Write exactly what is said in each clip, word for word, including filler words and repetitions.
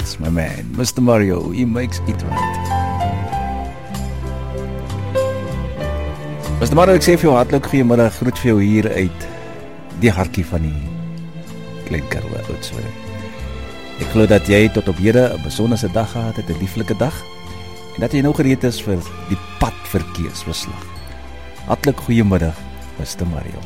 Yes, my man, Mister Mario, he makes it right. Mister Mario, ek sê vir jou hartlik goeiemiddag, groet vir jou hier uit die hartjie van die Klein Karoo Oudtshoorn. Ek glo dat jy tot op hede 'n besondere dag gehad het, 'n lieflike dag, en dat jy nou gereed is vir die padverkeersverslag. Hartlik goeiemiddag, Mister Mario.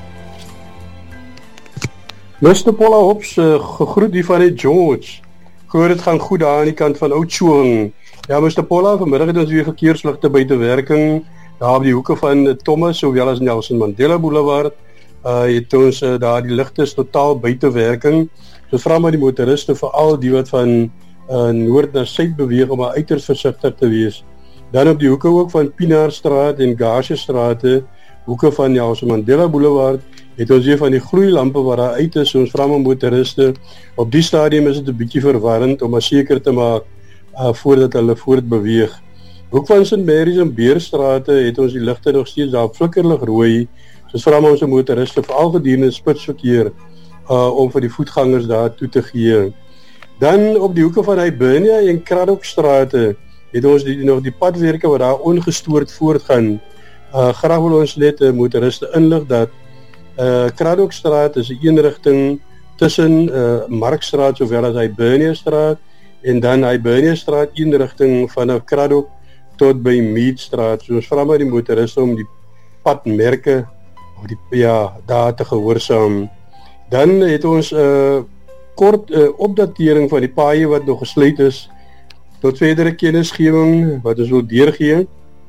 Mister Paula Hops, uh, gegroet hier van die George. Gehoor het gaan goed daar aan die kant van Oudtshoorn. Ja, Mister Paula, vanmiddag het ons weer verkeersligte buite werking, daar op die hoeke van uh, Thomas, sowel as Nelson Mandela Boulevard, uh, het ons uh, daar die ligte is totaal buite werking. So vra maar die motoriste, veral die wat van uh, noord na suid beweeg, om maar uiters versigtig te wees. Dan op die hoeke ook van Pienaarstraat en Gaasjestrate, hoeke van Nelson Mandela Boulevard, het ons weer van die gloeilampe wat daar uit is, so ons vra maar motoriste. Op die stadium is het 'n bietjie verwarrend, om maar seker te maak, uh, voordat hulle voortbeweeg. Hoek van Saint Mary's en Beerstrate het ons die ligte nog steeds daar op flikkerlig rooi, so ons vra maar ons motoriste, veral gedurende spitsverkeer, uh, om vir die voetgangers daar toe te gee. Dan op die hoeke van Hibernia en Kraddockstrate het ons die, nog die padwerke wat daar ongestoord voortgaan. Uh, graag wil ons net uh, motoriste inlig dat uh, Kraddockstraat is 'n eenrigting tussen uh, Markstraat sowel as Hiberniastraat, en dan Hiberniastraat eenrigting vanaf Kraddock tot by Meadstraat. So ons vra maar die motoriste om die padmerke of die, ja, daar te gehoorsaam. Dan het ons 'n uh, kort uh, opdatering van die paaie wat nog gesluit is, tot verdere kennisgewing wat ons wil deurgee.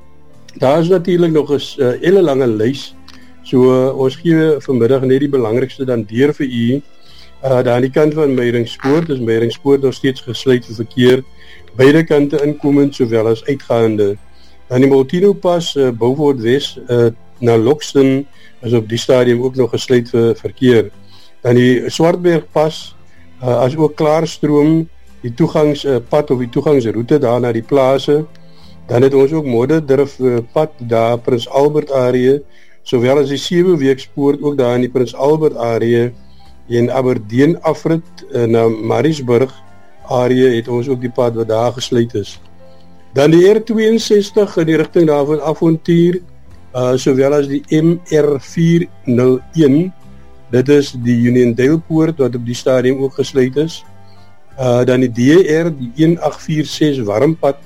Daar is natuurlik nog 'n uh, hele lange lys, so uh, ons gee vanmiddag net die belangrikste dan deur vir u. Uh, daar aan die kant van Meyringspoort is Meyringspoort nog steeds gesluit vir verkeer, beide kante inkomend sowel as uitgaande. Dan die Molteno pas, uh, Beaufort Wes uh, na Loxton is op die stadium ook nog gesluit vir verkeer. Dan die Swartberg pas, uh, as ook Klaarstroom, die toegangspad of die toegangsroute daar na die plase. Dan het ons ook Modderdrif pad daar Prins Albert area, sowel as die Seweweekspoort ook daar in die Prins Albert area, en Aberdeen afrit uh, na Maritzburg area het ons ook die pad wat daar gesluit is. Dan die R twee sestig in die rigting daarvan Avontuur, uh, sowel as die M R vier nul een, dit is die Uniondale poort wat op die stadium ook gesluit is. Uh, dan die D R, die een agt vier ses Warmpad,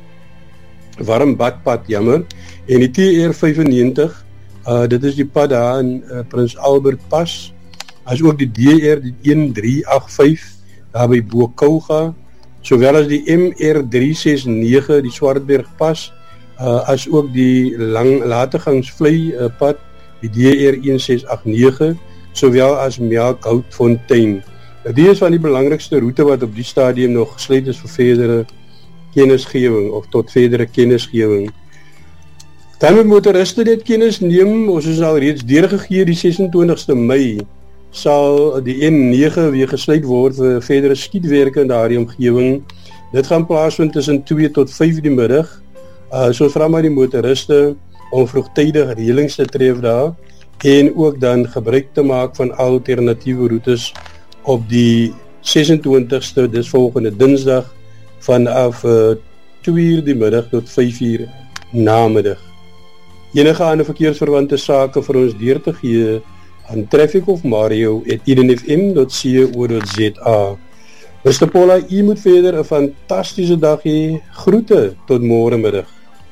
Warmbadpad, jammer, en die T R vyfennegentig, uh, dit is die pad daar in uh, Prins Albert pas, as ook die D R, die een drie agt vyf, daar by Bokouga, sowel as die M R drie ses nege, die Swartberg pas, uh, as ook die lang lategangsvlei uh, pad, die D R een ses agt nege, sowel as Melkhoutfontein. Die is van die belangrikste route wat op die stadium nog gesluit is vir verdere kennisgewing, of tot verdere kennisgewing. Dan moet motoriste dit kennis neem, ons is al reeds deurgegee die ses en twintigste Mei, sal die N nege weer gesluit word vir verdere skietwerke in daardie omgewing. Dit gaan plaasvind tussen twee tot vyf die middag, uh, so vra maar die motoriste om vroegtydig reëlings te tref daar, en ook dan gebruik te maak van alternatiewe routes op die ses en twintigste, dis volgende dinsdag, vanaf uh, twee uur die middag tot vyf uur namiddag. Enige ander verkeersverwante sake vir ons deur te gee aan traffic of Mario at eden f m dot co dot z a. Mister Paula, u moet verder 'n fantastiese dag hê. Groete tot môre middag.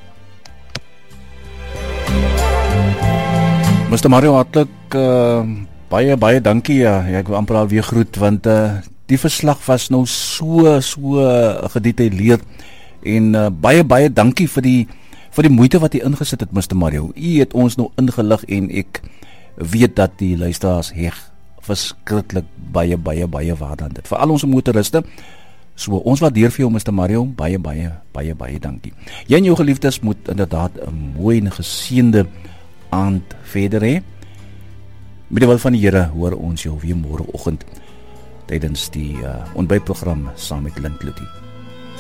Mister Mario, hartlik uh, baie baie dankie. Ja, ek wil amper al weer groet, want uh, die verslag was nou so so uh, gedetailleerd, en uh, baie baie dankie vir die vir die moeite wat jy ingesit het, Mister Mario. U het ons nou ingelig, en ek weet dat die luisteraars heg verskriklik baie baie baie waarde aan dit. Vir al ons motoriste, so ons waardeer vir jou, Mister Mario, baie baie baie baie dankie. Jy en jou geliefdes moet inderdaad 'n mooi en geseënde aand verder hê. Met die wil van die Here hoor ons jou weer môreoggend tydens die uh, ontbytprogram saam met Lindlootie.